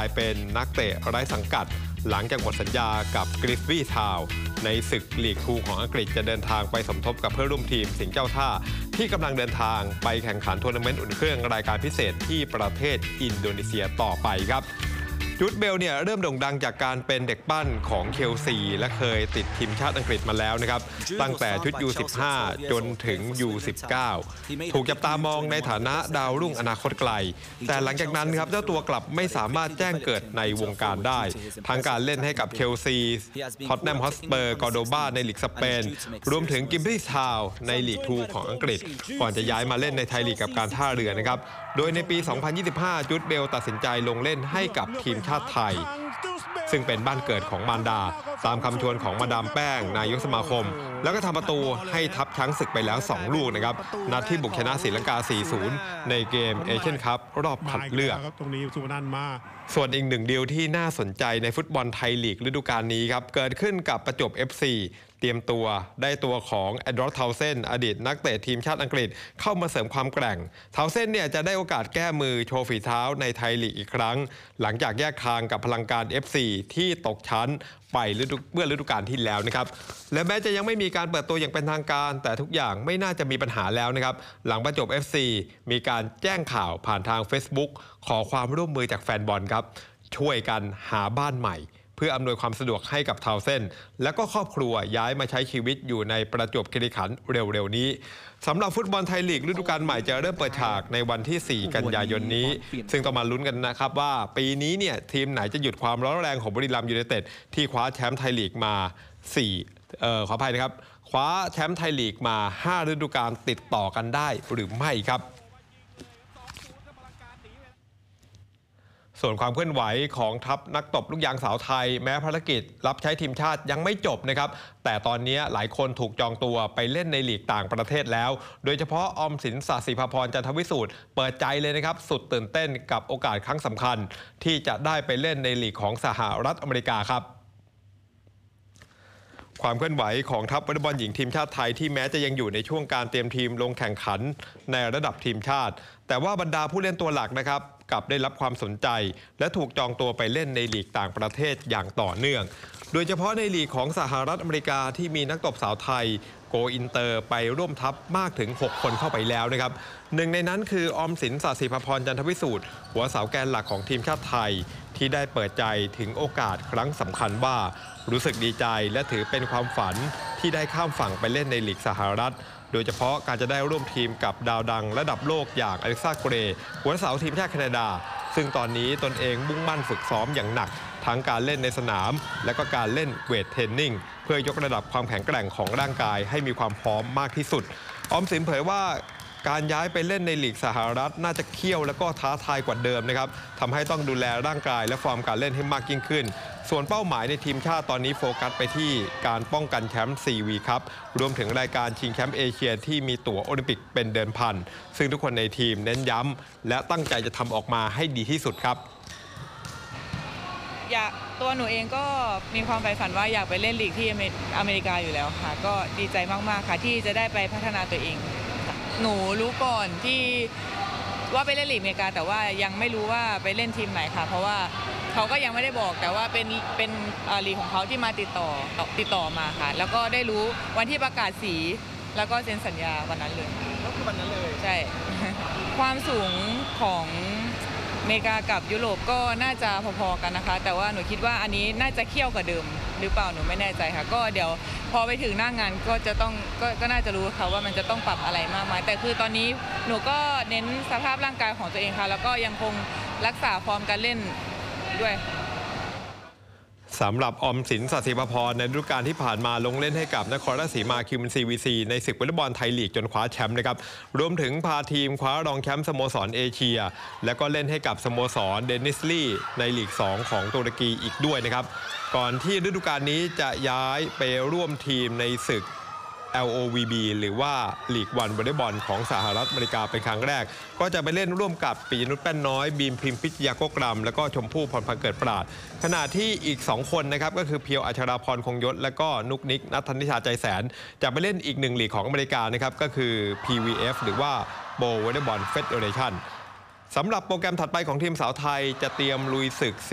ายเป็นนักเตะไร้สังกัดหลังจากหมดสัญญากับกริฟฟี่ทาวน์ในศึกลีก2ของอังกฤษจะเดินทางไปสมทบกับเพื่อนร่วมทีมสิงห์เจ้าท่าที่กำลังเดินทางไปแข่งขันทัวร์นาเมนต์อุ่นเครื่องรายการพิเศษที่ประเทศอินโดนีเซียต่อไปครับจูดเบลเนี่ยเริ่มโด่งดังจากการเป็นเด็กปั้นของเชลซีและเคยติดทีมชาติอังกฤษมาแล้วนะครับตั้งแต่ชุด U15 จนถึง U19 ถูกจับตามองในฐานะดาวรุ่งอนาคตไกลแต่หลังจากนั้นครับเจ้าตัวกลับไม่สามารถแจ้งเกิดในวงการได้ทั้งการเล่นให้กับเชลซีท็อตแนมฮอสเปอร์กอร์โดบาในลีกสเปนรวมถึงกิมบรีทาวน์ในลีก2ของอังกฤษก่อนจะย้ายมาเล่นในไทยลีกกับการท่าเรือนะครับโดยในปี 2025 จูดเบลตัดสินใจลงเล่นให้กับทีมชาติไทยซึ่งเป็นบ้านเกิดของมารดาตามคำชวนของมาดามแป้งนายกสมาคมแล้วก็ทำประตูให้ทัพช้างศึกไปแล้ว2ลูกนะครับนัดที่บุกชนะศรีลังกา 4-0 ในเกมเอเชียนคัพรอบคัดเลือกตรงนี้สุวรรณมาส่วนอีกหนึ่งดีลที่น่าสนใจในฟุตบอลไทยลีกฤดูกาลนี้ครับเกิดขึ้นกับประจวบ FC เตรียมตัวได้ตัวของแอดรอสเทาเซนอดีตนักเตะทีมชาติอังกฤษเข้ามาเสริมความแกร่งเทาเซนเนี่ยจะได้โอกาสแก้มือโชว์ฝีเท้าในไทยลีกอีกครั้งหลังจากแยกทางกับพลังการ FC ที่ตกชั้นไปเมื่อฤดูกาลที่แล้วนะครับและแม้จะยังไม่มีการเปิดตัวอย่างเป็นทางการแต่ทุกอย่างไม่น่าจะมีปัญหาแล้วนะครับหลังประจวบ FC มีการแจ้งข่าวผ่านทาง Facebook ขอความร่วมมือจากแฟนบอลครับช่วยกันหาบ้านใหม่เพื่ออำนวยความสะดวกให้กับทาวเซนและก็ครอบครัวย้ายมาใช้ชีวิตอยู่ในประจวบคีรีขันธ์เร็วๆนี้สำหรับฟุตบอลไทยลีกฤดูกาลใหม่จะเริ่มเปิดฉากในวันที่ 4 กันยายนนี้ซึ่งต้องมาลุ้นกันนะครับว่าปีนี้เนี่ยทีมไหนจะหยุดความร้อนแรงของบุรีรัมย์ยูไนเต็ดที่คว้าแชมป์ไทยลีกมาขออภัยนะครับคว้าแชมป์ไทยลีกมา5ฤดูกาลติดต่อกันได้หรือไม่ครับส่วนความเคลื่อนไหวของทัพนักตบลูกยางสาวไทยแม้ภารกิจรับใช้ทีมชาติยังไม่จบนะครับแต่ตอนนี้หลายคนถูกจองตัวไปเล่นในลีกต่างประเทศแล้วโดยเฉพาะออมสิน ศศิภาพร จันทวิสูตรเปิดใจเลยนะครับสุดตื่นเต้นกับโอกาสครั้งสำคัญที่จะได้ไปเล่นในลีกของสหรัฐอเมริกาครับความเคลื่อนไหวของทัพวอลเลย์บอลหญิงทีมชาติไทยที่แม้จะยังอยู่ในช่วงการเตรียมทีมลงแข่งขันในระดับทีมชาติแต่ว่าบรรดาผู้เล่นตัวหลักนะครับกลับได้รับความสนใจและถูกจองตัวไปเล่นในลีกต่างประเทศอย่างต่อเนื่องโดยเฉพาะในลีกของสหรัฐอเมริกาที่มีนักตบสาวไทยโกอินเตอร์ไปร่วมทัพมากถึง6คนเข้าไปแล้วนะครับหนึ่งในนั้นคือออมสิน ศศิภาพร จันทวิสูตรหัวเสาแกนหลักของทีมชาติไทยที่ได้เปิดใจถึงโอกาสครั้งสำคัญว่ารู้สึกดีใจและถือเป็นความฝันที่ได้ข้ามฝั่งไปเล่นในลีกสหรัฐโดยเฉพาะการจะได้ร่วมทีมกับดาวดังระดับโลกอย่างอเล็กซ่า เกรย์หัวเสาทีมชาติแคนาดาซึ่งตอนนี้ตนเองมุ่งมั่นฝึกซ้อมอย่างหนักทั้งการเล่นในสนามและก็การเล่นเวทเทรนนิ่งเพื่อยกระดับความแข็งแกร่งของร่างกายให้มีความพร้อมมากที่สุดออมสินเผยว่าการย้ายไปเล่นในลีกสหรัฐน่าจะเขี้ยวและก็ท้าทายกว่าเดิมนะครับทำให้ต้องดูแลร่างกายและฟอร์มการเล่นให้มากยิ่งขึ้นส่วนเป้าหมายในทีมชาติตอนนี้โฟกัสไปที่การป้องกันแชมป์4 วีครับรวมถึงรายการชิงแชมป์เอเชียที่มีตั๋วโอลิมปิกเป็นเดิมพันซึ่งทุกคนในทีมเน้นย้ำและตั้งใจจะทำออกมาให้ดีที่สุดครับตัวหนูเองก็มีความใฝ่ฝันว่าอยากไปเล่นลีกที่อเมริกาอยู่แล้วค่ะก็ดีใจมากๆค่ะที่จะได้ไปพัฒนาตัวเองหนูรู้ก่อนที่ว่าไปเล่นลีกอเมริกาแต่ว่ายังไม่รู้ว่าไปเล่นทีมไหนค่ะเพราะว่าเขาก็ยังไม่ได้บอกแต่ว่าเป็นลีกของเขาที่มาติดต่อมาค่ะแล้วก็ได้รู้วันที่ประกาศสีแล้วก็เซ็นสัญญาวันนั้นเลยก็คือวันนั้นเลยใช่ ความสูงของอเมริกากับยุโรปก็น่าจะพอๆกันนะคะแต่ว่าหนูคิดว่าอันนี้น่าจะเขี้ยวกว่าเดิมหรือเปล่าหนูไม่แน่ใจค่ะก็เดี๋ยวพอไปถึงหน้างานก็น่าจะรู้ค่ะว่ามันจะต้องปรับอะไรมากมายแต่คือตอนนี้หนูก็เน้นสภาพร่างกายของตัวเองค่ะแล้วก็ยังคงรักษาฟอร์มการเล่นด้วยสำหรับออมสิน ศศิภาพรในฤดูกาลที่ผ่านมาลงเล่นให้กับนครราชสีมาคิวมิน CVC ในศึกวอลเลย์บอลไทยลีกจนคว้าแชมป์นะครับรวมถึงพาทีมคว้ารองแชมป์สโมสรเอเชียและก็เล่นให้กับสโมสรเดนิสลีในลีก2ของตุรกีอีกด้วยนะครับก่อนที่ฤดูกาลนี้จะย้ายไปร่วมทีมในศึกLOVB หรือว่าลีกวันวอลเลย์บอลของสหรัฐอเมริกาเป็นครั้งแรกก็จะไปเล่นร่วมกับปิยนุชแป้นน้อยบีมพิมพิชยาโกกรัมและก็ชมพู่พรพันธ์เกิดปราดขณะที่อีก2คนนะครับก็คือเพียวอัชราพรคงยศและก็นุกนิกนัทธนิชาใจแสนจะไปเล่นอีก1ลีกของอเมริกานะครับก็คือ PVF หรือว่า Pro Volleyball Federation สำหรับโปรแกรมถัดไปของทีมสาวไทยจะเตรียมลุยศึก